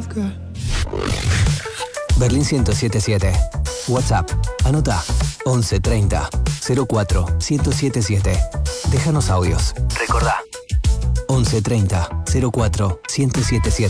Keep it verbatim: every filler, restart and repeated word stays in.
Berlín ciento setenta y siete. WhatsApp. Anota. once treinta cero cuatro ciento setenta y siete. Déjanos audios. Recordá. once treinta cero cuatro ciento setenta y siete.